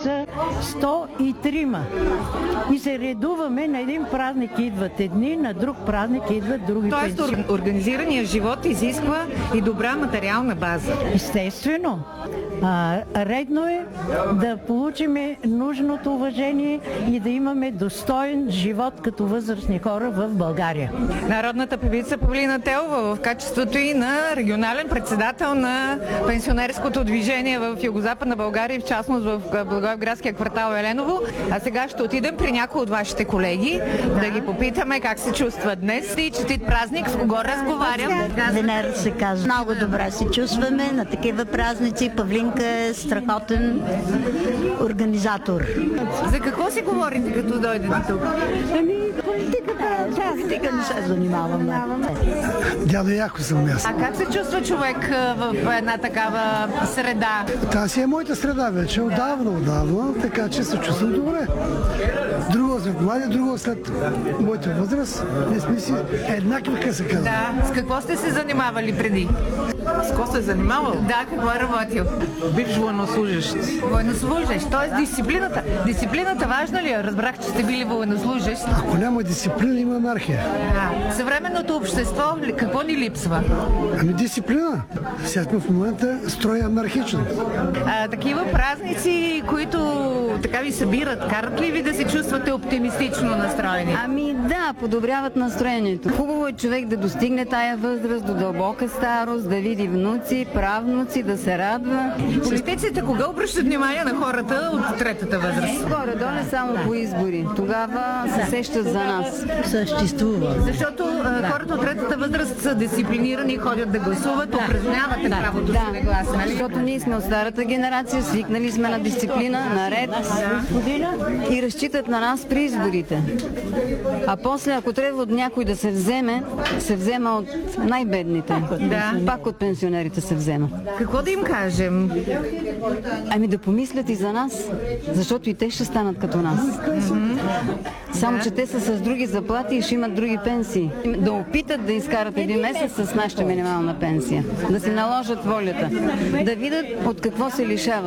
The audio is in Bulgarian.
са 103. И се редуваме, на един празник идват едни, на друг празник идват други Тоест, пенсионери. организираният живот изисква и добра материална база. Естествено. Редно е да получим нужното уважение и да имаме достоен живот като възрастни хора в България. Народната певица Павлина Телова в качеството и на регионален председател на пенсионерското движение в Югозападна България и в частност в Благоевградския квартал Еленово. А сега ще отидем при някои от вашите колеги да ги попитаме как се чувстват днес и честит празник. С кого разговарям? Венера се казва. Много добре се чувстваме на такива празници. Павлинка е страхотен организатор. За какво си говорите, като дойдете тук? Политика не се занимаваме. Дядо Яко съм аз. А как се чувства човек в една такава среда? Та си е моята среда вече, отдавна, така че се чувствам добре. Друго след млади, друго след моята възраст, не сме си еднакви, как се казва. Да. С какво сте се занимавали преди? С какво се е занимавал? Да, какво е работил? Бивш военнослужащ. Военнослужащ, т.е. дисциплината. Дисциплината важна ли е? Разбрах, че сте били военнослужащ. Ако няма дисциплина, има анархия. Съвременното общество, какво ни липсва? Ами дисциплина. Сега сме в момента строй анархичен. Такива празници, които така ви събират, карат ли ви да се чувствате оптимистично настроени? Ами да, подобряват настроението. Хубаво е човек да достигне тая възраст до дълбока старост, да види внуци, правнуци, да се радва. Политиците кога обръщат внимание на хората от третата възраст? Горе-долу само по избори. Тогава се сещат за нас. Съществува. Защото хората от третата възраст са дисциплинирани, ходят да гласуват, упражняват правото си на глас, нали? Защото ние сме от старата генерация, свикнали сме на дисциплина, на ред и разчитат на нас при изборите. А после, ако трябва от някой да се взема от най-бедните. Да. Пак от пенсионерите се взема. Какво да им кажем? Ами да помислят и за нас, защото и те ще станат като нас. Само, че те са с други заплати и ще имат други пенсии. Да опитат да изкарат един месец с нашата минимална пенсия. Да си наложат волята. Да видят от какво се лишават.